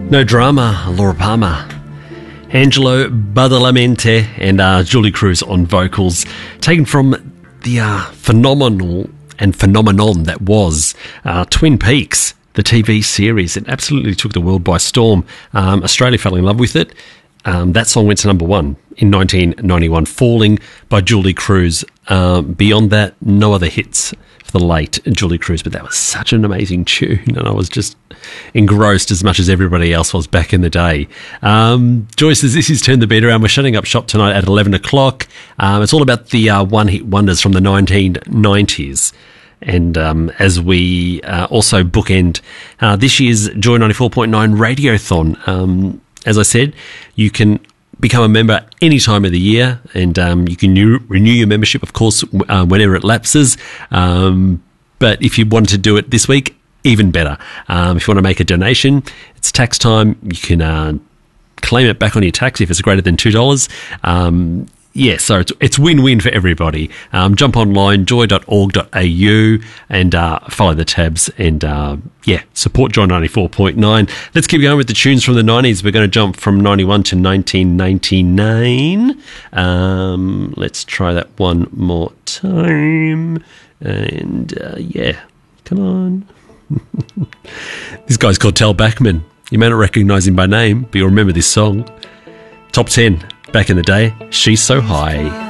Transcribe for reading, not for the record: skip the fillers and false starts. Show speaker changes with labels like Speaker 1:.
Speaker 1: No Drama, Laura Palmer. Angelo Badalamenti and Julie Cruz on vocals, taken from the phenomenal and phenomenon that was Twin Peaks, the TV series. It absolutely took the world by storm. Australia fell in love with it. That song went to number one in 1991, Falling by Julie Cruz. Beyond that, no other hits for the late Julie Cruz, but that was such an amazing tune, and I was just engrossed as much as everybody else was back in the day. Joyce says, this is Turn the Beat Around. We're shutting up shop tonight at 11 o'clock. It's all about the one-hit wonders from the 1990s. And as we also bookend this year's Joy 94.9 Radiothon, as I said, you can become a member any time of the year, and you can renew your membership, of course, whenever it lapses. But if you wanted to do it this week, even better. If you want to make a donation, it's tax time. You can claim it back on your tax if it's greater than $2. So it's win-win for everybody. Jump online, joy.org.au, and follow the tabs, and support Joy 94.9. Let's keep going with the tunes from the 90s. We're going to jump from 91 to 1999. Let's try that one more time. And come on. This guy's called Tal Bachman. You may not recognise him by name, but you'll remember this song. Top 10 back in the day. She's So High.